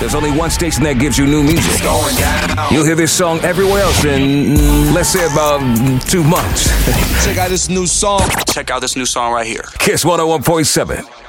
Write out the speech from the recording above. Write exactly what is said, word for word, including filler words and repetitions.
There's only one station that gives you new music. Going down. You'll hear this song everywhere else in, mm, let's say, about two months. Check out this new song. Check out this new song right here. Kiss one oh one point seven.